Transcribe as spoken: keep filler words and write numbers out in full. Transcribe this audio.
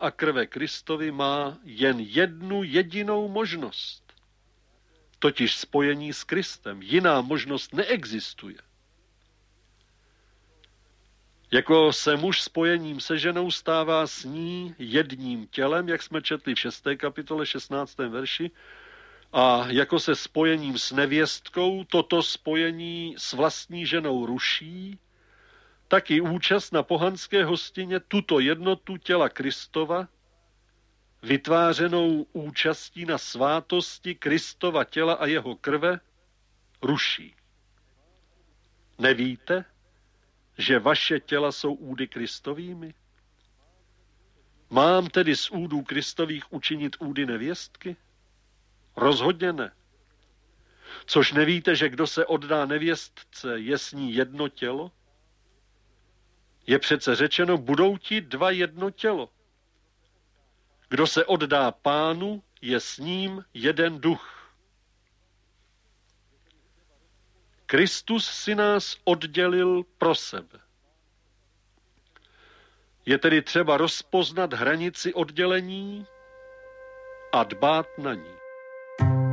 a krve Kristovy má jen jednu jedinou možnost, totiž spojení s Kristem. Jiná možnost neexistuje. Jako se muž spojením se ženou stává s ní jedním tělem, jak jsme četli v šesté kapitole šestnáctém verši, a jako se spojením s nevěstkou toto spojení s vlastní ženou ruší, tak i účast na pohanské hostině tuto jednotu těla Kristova, vytvářenou účastí na svátosti Kristova těla a jeho krve, ruší. Nevíte, že vaše těla jsou údy Kristovými? Mám tedy z údů Kristových učinit údy nevěstky? Rozhodně ne. Což nevíte, že kdo se oddá nevěstce, je s ní jedno tělo? Je přece řečeno, budou ti dva jedno tělo. Kdo se oddá Pánu, je s ním jeden duch. Kristus si nás oddělil pro sebe. Je tedy třeba rozpoznat hranici oddělení a dbát na ní.